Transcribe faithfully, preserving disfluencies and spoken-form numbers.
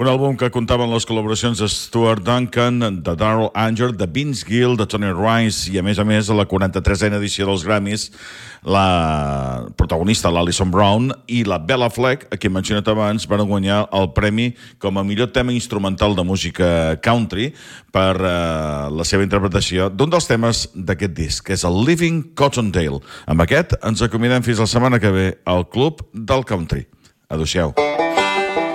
Un àlbum que comptava amb les col·laboracions de Stuart Duncan, de Darrell Anger, de Vince Gill, de Tony Rice i, a més a més, a la quaranta-tresena edició dels Grammys, la protagonista, l'Alison Brown, i la Bella Fleck, a qui hem mencionat abans, van guanyar el premi com a millor tema instrumental de música country per uh, la seva interpretació d'un dels temes d'aquest disc, que és el Living Cottondale. Amb aquest ens acomiadem fins la setmana que ve al Club del Country. Adéu-siau.